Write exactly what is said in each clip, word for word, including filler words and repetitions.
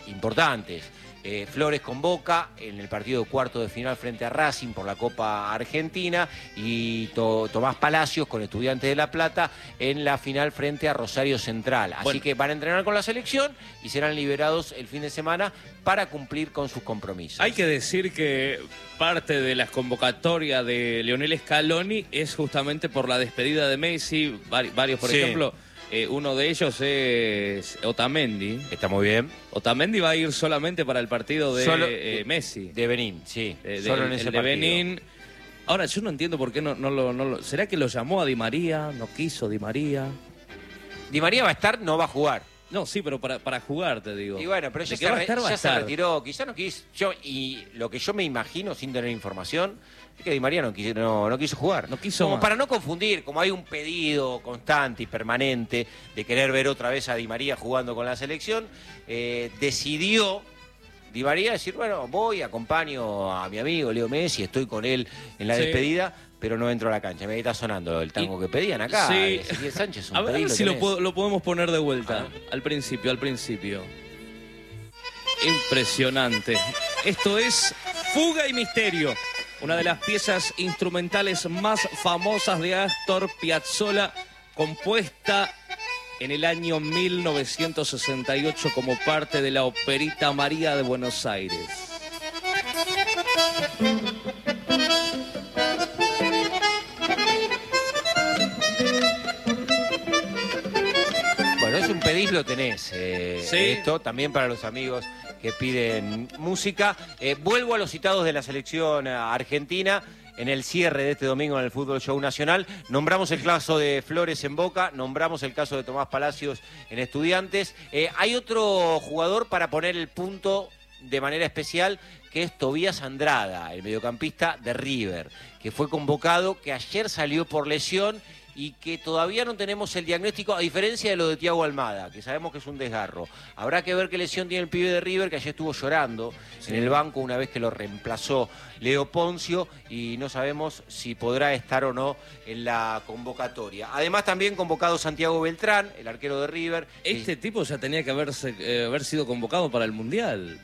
importantes. Eh, Flores con Boca en el partido de cuarto de final frente a Racing por la Copa Argentina y to Tomás Palacios con Estudiantes de La Plata en la final frente a Rosario Central. Así bueno. que van a entrenar con la selección y serán liberados el fin de semana para cumplir con sus compromisos. Hay que decir que parte de las convocatorias de Lionel Scaloni es justamente por la despedida de Messi, varios por sí. ejemplo... Eh, uno de ellos es Otamendi. Está muy bien. Otamendi va a ir solamente para el partido de Solo, eh, Messi. De Benín, sí. Eh, de, Solo en ese el de partido. Benín. Ahora, yo no entiendo por qué no, no, lo, no lo... ¿Será que lo llamó a Di María? ¿No quiso Di María? Di María va a estar, no va a jugar. No, sí, pero para, para jugar, te digo. Y bueno, pero ya, se, va a estar, ya va a se retiró. Quizá no quiso. Yo, y lo que yo me imagino, sin tener información, es que Di María no quiso, no, no quiso jugar. No quiso como más. Para no confundir, como hay un pedido constante y permanente de querer ver otra vez a Di María jugando con la selección, eh, decidió Di María decir, bueno, voy, acompaño a mi amigo Leo Messi, estoy con él en la sí. despedida, pero no entro a la cancha. Me está sonando el tango y, que pedían acá. Sí. Ezequiel Sánchez, un a ver si lo, puedo, lo podemos poner de vuelta. Ah. Al principio, al principio. Impresionante. Esto es Fuga y Misterio, una de las piezas instrumentales más famosas de Astor Piazzolla, compuesta en el año mil novecientos sesenta y ocho como parte de la Operita María de Buenos Aires. Bueno, es un pedís, lo tenés. Eh, ¿Sí? Esto también para los amigos que piden música. Eh, vuelvo a los citados de la selección argentina. En el cierre de este domingo en el Fútbol Show Nacional, nombramos el caso de Flores en Boca, nombramos el caso de Tomás Palacios en Estudiantes. Eh, hay otro jugador para poner el punto de manera especial, que es Tobías Andrada, el mediocampista de River, que fue convocado, que ayer salió por lesión y que todavía no tenemos el diagnóstico, a diferencia de lo de Thiago Almada, que sabemos que es un desgarro. Habrá que ver qué lesión tiene el pibe de River, que ayer estuvo llorando sí. en el banco una vez que lo reemplazó Leo Poncio, y no sabemos si podrá estar o no en la convocatoria. Además, también convocado Santiago Beltrán, el arquero de River. Este que... tipo ya tenía que haberse, eh, haber sido convocado para el Mundial.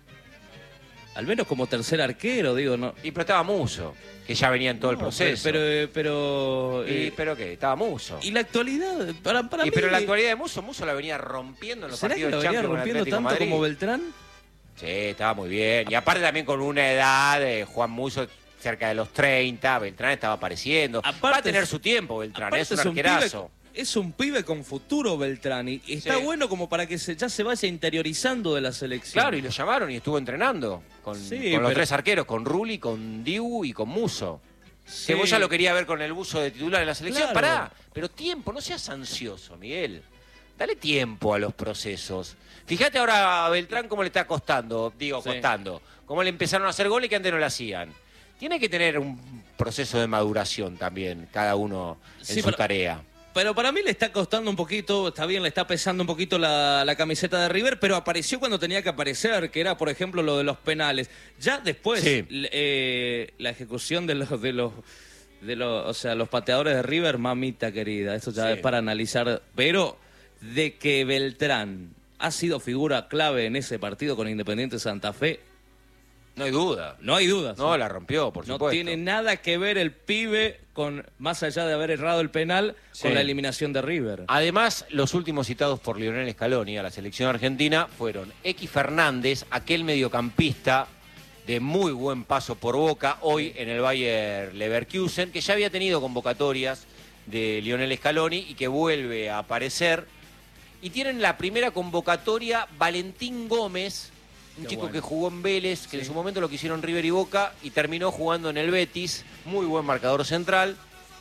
Al menos como tercer arquero, digo, ¿no? Y pero estaba Muso, que ya venía en todo no, el proceso. Pero, pero, pero ¿Y eh, pero qué? Estaba Muso. ¿Y la actualidad? Para, para y mí... pero la actualidad de Muso, Muso la venía rompiendo en los ¿Será partidos que de la venía Champions rompiendo tanto Madrid? como Beltrán? Sí, estaba muy bien. Y aparte también con una edad, de Juan Muso cerca de los treinta, Beltrán estaba apareciendo. Aparte, va a tener su tiempo, Beltrán, es un arquerazo. Un Es un pibe con futuro, Beltrán, y está sí. bueno como para que se, ya se vaya interiorizando de la selección. Claro, y lo llamaron y estuvo entrenando con, sí, con pero... los tres arqueros, con Rulli, con Dibu y con Muso. Sí. Que vos ya lo quería ver con el buzo de titular en la selección. Claro. Pará, pero tiempo, no seas ansioso, Miguel. Dale tiempo a los procesos. Fíjate ahora a Beltrán cómo le está costando, digo, sí. costando. Cómo le empezaron a hacer goles que antes no le hacían. Tiene que tener un proceso de maduración también, cada uno en sí, su pero... tarea. Pero para mí le está costando un poquito, está bien, le está pesando un poquito la, la camiseta de River, pero apareció cuando tenía que aparecer, que era, por ejemplo, lo de los penales. Ya después, sí. eh, la ejecución de los, de los, de los, o sea, los pateadores de River, mamita querida, eso ya sí. es para analizar. Pero de que Beltrán ha sido figura clave en ese partido con Independiente Santa Fe, no hay duda. No hay dudas. No, la rompió, por supuesto. No tiene nada que ver el pibe, con más allá de haber errado el penal, sí. con la eliminación de River. Además, los últimos citados por Lionel Scaloni a la selección argentina fueron X Fernández, aquel mediocampista de muy buen paso por Boca, hoy en el Bayer Leverkusen, que ya había tenido convocatorias de Lionel Scaloni y que vuelve a aparecer. Y tienen la primera convocatoria Valentín Gómez, un Qué chico bueno. que jugó en Vélez, que sí. en su momento lo quisieron River y Boca, y terminó jugando en el Betis, muy buen marcador central.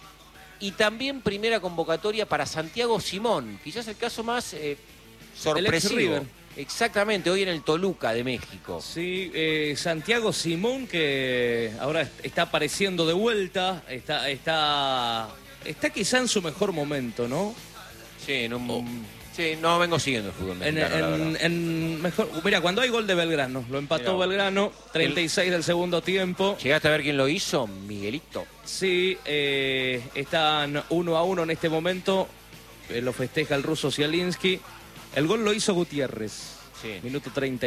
Y también primera convocatoria para Santiago Simón, quizás el caso más eh, sorpresivo. El ex River. Exactamente, hoy en el Toluca de México. Sí, eh, Santiago Simón, que ahora está apareciendo de vuelta, está, está, está quizá en su mejor momento, ¿no? Sí, en un... Oh. Sí, no vengo siguiendo el fútbol mexicano, en, la en, en mejor, mira, cuando hay gol de Belgrano, lo empató Mirá. Belgrano, treinta y seis el, del segundo tiempo. ¿Llegaste a ver quién lo hizo? Miguelito. Sí, eh, están uno a uno en este momento, eh, lo festeja el ruso Zielinski. El gol lo hizo Gutiérrez, sí. minuto treinta.